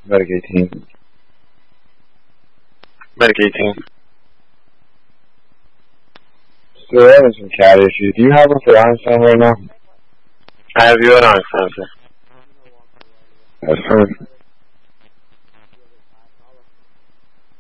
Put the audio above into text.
Medic 18. Medic 18. So we're having some cat issues. Do you have us at Einstein right now? I have you at Einstein, sir. That's perfect.